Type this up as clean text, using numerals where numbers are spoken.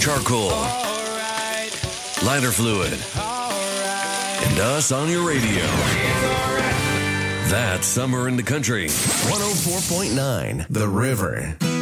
charcoal, lighter fluid, and us on your radio. That's Summer in the Country. 104.9 The River.